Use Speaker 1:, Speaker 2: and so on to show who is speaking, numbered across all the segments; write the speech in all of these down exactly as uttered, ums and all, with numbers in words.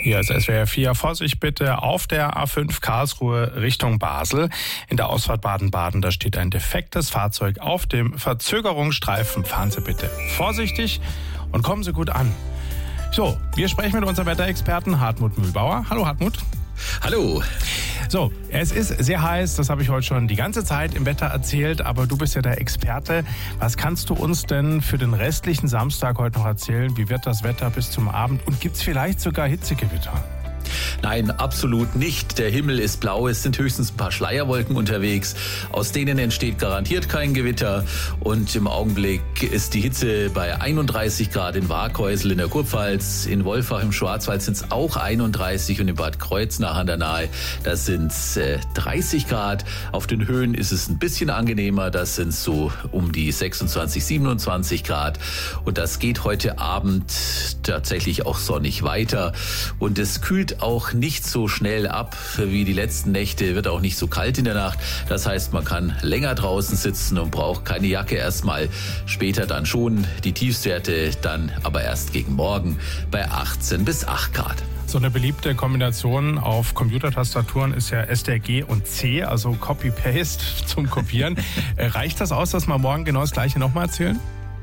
Speaker 1: Hier ist S W R vier. Vorsicht bitte auf der A fünf Karlsruhe Richtung Basel. In der Ausfahrt Baden-Baden, da steht ein defektes Fahrzeug auf dem Verzögerungsstreifen. Fahren Sie bitte vorsichtig und kommen Sie gut an. So, wir sprechen mit unserem Wetterexperten Hartmut Mühlbauer. Hallo Hartmut.
Speaker 2: Hallo.
Speaker 1: So, es ist sehr heiß, das habe ich heute schon die ganze Zeit im Wetter erzählt, aber du bist ja der Experte. Was kannst du uns denn für den restlichen Samstag heute noch erzählen? Wie wird das Wetter bis zum Abend und gibt es vielleicht sogar Hitzegewitter?
Speaker 2: Nein, absolut nicht. Der Himmel ist blau, es sind höchstens ein paar Schleierwolken unterwegs. Aus denen entsteht garantiert kein Gewitter. Und im Augenblick ist die Hitze bei einunddreißig Grad in Waaghäusel in der Kurpfalz. In Wolfach im Schwarzwald sind es auch einunddreißig und in Bad Kreuznach an der Nahe, das sind äh, dreißig Grad. Auf den Höhen ist es ein bisschen angenehmer, das sind so um die sechsundzwanzig, siebenundzwanzig Grad. Und das geht heute Abend tatsächlich auch sonnig weiter. Und es kühlt auch nicht so schnell ab wie die letzten Nächte, wird auch nicht so kalt in der Nacht. Das heißt, man kann länger draußen sitzen und braucht keine Jacke erstmal. Später dann schon, die Tiefstwerte dann aber erst gegen morgen bei achtzehn bis acht Grad.
Speaker 1: So eine beliebte Kombination auf Computertastaturen ist ja S T R G und C, also Copy-Paste zum Kopieren. Reicht das aus, dass wir morgen genau das Gleiche nochmal erzählen?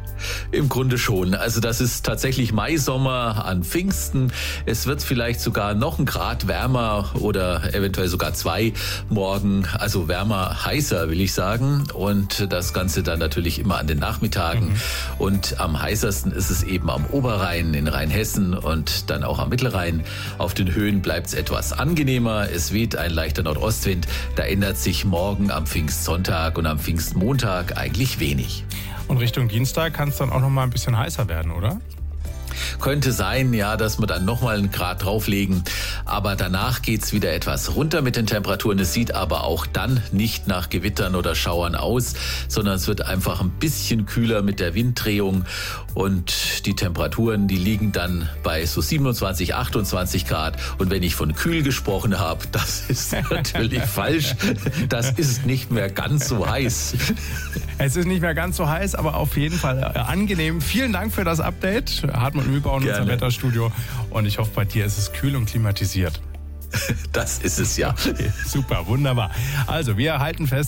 Speaker 2: Im Grunde schon. Also das ist tatsächlich Maisommer an Pfingsten. Es wird vielleicht sogar noch ein Grad wärmer oder eventuell sogar zwei morgen. Also wärmer, heißer will ich sagen. Und das Ganze dann natürlich immer an den Nachmittagen. Mhm. Und am heißersten ist es eben am Oberrhein in Rheinhessen und dann auch am Mittelrhein. Auf den Höhen bleibt es etwas angenehmer. Es weht ein leichter Nordostwind. Da ändert sich morgen am Pfingstsonntag und am Pfingstmontag eigentlich wenig.
Speaker 1: Und Richtung Dienstag kann es dann auch noch mal ein bisschen heißer werden, oder?
Speaker 2: Könnte sein, ja, dass wir dann nochmal einen Grad drauflegen. Aber danach geht's wieder etwas runter mit den Temperaturen. Es sieht aber auch dann nicht nach Gewittern oder Schauern aus, sondern es wird einfach ein bisschen kühler mit der Winddrehung. Und die Temperaturen, die liegen dann bei so siebenundzwanzig, achtundzwanzig Grad. Und wenn ich von kühl gesprochen habe, das ist natürlich falsch. Das ist nicht mehr ganz so heiß.
Speaker 1: Es ist nicht mehr ganz so heiß, aber auf jeden Fall angenehm. Vielen Dank für das Update. Hartmut Mühlbauer in unserem Wetterstudio. Und ich hoffe, bei dir ist es kühl und klimatisiert.
Speaker 2: Das ist es ja.
Speaker 1: Super, wunderbar. Also, wir halten fest.